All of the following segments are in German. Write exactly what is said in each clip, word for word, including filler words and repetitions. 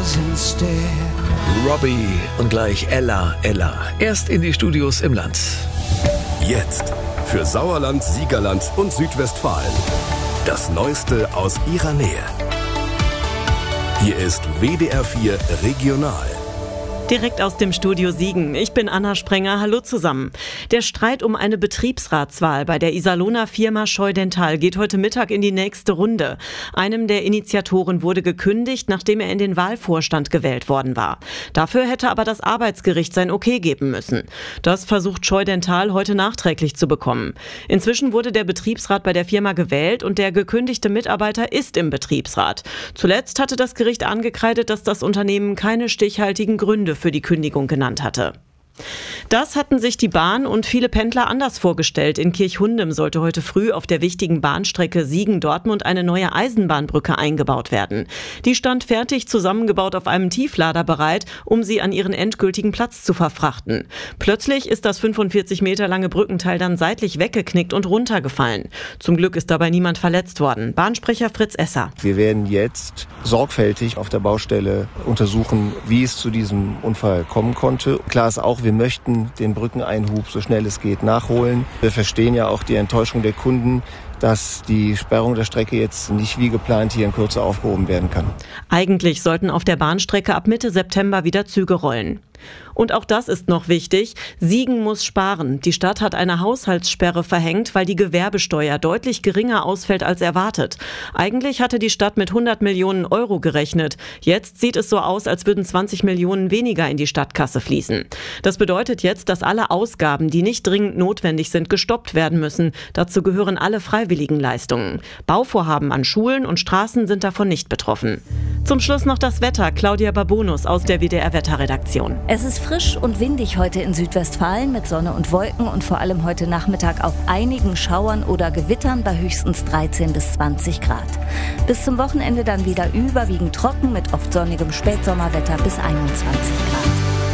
was instead. Robbie und gleich Ella, Ella. Erst in die Studios im Land. Jetzt für Sauerland, Siegerland und Südwestfalen. Das Neueste aus ihrer Nähe. Hier ist W D R vier Regional. Direkt aus dem Studio Siegen. Ich bin Anna Sprenger. Hallo zusammen. Der Streit um eine Betriebsratswahl bei der Iserlohner Firma Scheu-Dental geht heute Mittag in die nächste Runde. Einem der Initiatoren wurde gekündigt, nachdem er in den Wahlvorstand gewählt worden war. Dafür hätte aber das Arbeitsgericht sein Okay geben müssen. Das versucht Scheu-Dental heute nachträglich zu bekommen. Inzwischen wurde der Betriebsrat bei der Firma gewählt und der gekündigte Mitarbeiter ist im Betriebsrat. Zuletzt hatte das Gericht angekreidet, dass das Unternehmen keine stichhaltigen Gründe für die Kündigung genannt hatte. Das hatten sich die Bahn und viele Pendler anders vorgestellt. In Kirchhundem sollte heute früh auf der wichtigen Bahnstrecke Siegen-Dortmund eine neue Eisenbahnbrücke eingebaut werden. Die stand fertig zusammengebaut auf einem Tieflader bereit, um sie an ihren endgültigen Platz zu verfrachten. Plötzlich ist das fünfundvierzig Meter lange Brückenteil dann seitlich weggeknickt und runtergefallen. Zum Glück ist dabei niemand verletzt worden. Bahnsprecher Fritz Esser. Wir werden jetzt sorgfältig auf der Baustelle untersuchen, wie es zu diesem Unfall kommen konnte. Klar ist auch, wir möchten den Brückeneinhub so schnell es geht nachholen. Wir verstehen ja auch die Enttäuschung der Kunden, dass die Sperrung der Strecke jetzt nicht wie geplant hier in Kürze aufgehoben werden kann. Eigentlich sollten auf der Bahnstrecke ab Mitte September wieder Züge rollen. Und auch das ist noch wichtig. Siegen muss sparen. Die Stadt hat eine Haushaltssperre verhängt, weil die Gewerbesteuer deutlich geringer ausfällt als erwartet. Eigentlich hatte die Stadt mit hundert Millionen Euro gerechnet. Jetzt sieht es so aus, als würden zwanzig Millionen weniger in die Stadtkasse fließen. Das bedeutet jetzt, dass alle Ausgaben, die nicht dringend notwendig sind, gestoppt werden müssen. Dazu gehören alle freiwilligen Leistungen. Bauvorhaben an Schulen und Straßen sind davon nicht betroffen. Zum Schluss noch das Wetter. Claudia Babonus aus der W D R-Wetterredaktion. Es ist frisch und windig heute in Südwestfalen mit Sonne und Wolken und vor allem heute Nachmittag auch einigen Schauern oder Gewittern bei höchstens dreizehn bis zwanzig Grad. Bis zum Wochenende dann wieder überwiegend trocken mit oft sonnigem Spätsommerwetter bis einundzwanzig Grad.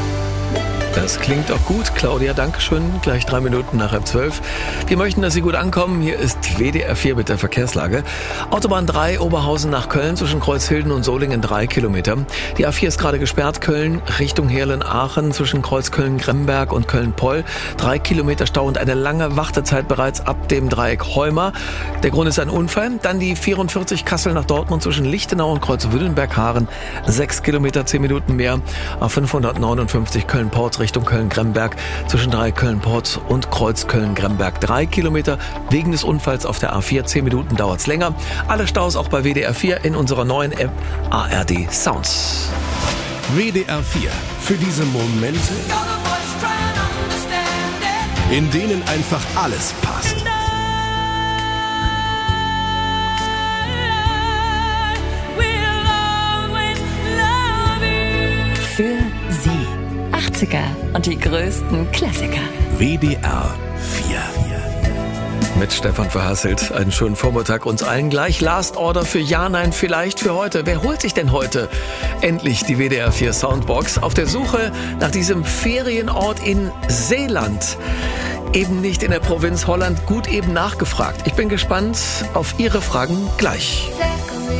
Das klingt auch gut, Claudia, dankeschön. Gleich drei Minuten nach halb zwölf. Wir möchten, dass Sie gut ankommen. Hier ist W D R vier mit der Verkehrslage. Autobahn drei, Oberhausen nach Köln, zwischen Kreuzhilden und Solingen drei Kilometer. Die A vier ist gerade gesperrt, Köln Richtung Heerlen-Aachen, zwischen Kreuzköln-Gremberg und Köln-Poll. Drei Kilometer Stau und eine lange Wartezeit bereits ab dem Dreieck Heuma. Der Grund ist ein Unfall. Dann die vierundvierzig Kassel nach Dortmund, zwischen Lichtenau und Kreuzwüdenberg-Haaren. Sechs Kilometer, zehn Minuten mehr. A fünfhundertneunundfünfzig Köln-Port Richtung Köln-Gremberg, zwischen drei Köln-Port und Kreuz Köln-Gremberg. Drei Kilometer wegen des Unfalls auf der A vier. Zehn Minuten dauert's länger. Alle Staus auch bei W D R vier in unserer neuen App A R D Sounds. W D R vier. Für diese Momente, in denen einfach alles passt. Für Sie. achtziger und die größten Klassiker. W D R vier. Mit Stefan Verhasselt. Einen schönen Vormittag uns allen gleich. Last Order für Ja, Nein, vielleicht für heute. Wer holt sich denn heute endlich die W D R vier Soundbox? Auf der Suche nach diesem Ferienort in Zeeland. Eben nicht in der Provinz Holland. Gut eben nachgefragt. Ich bin gespannt auf Ihre Fragen gleich.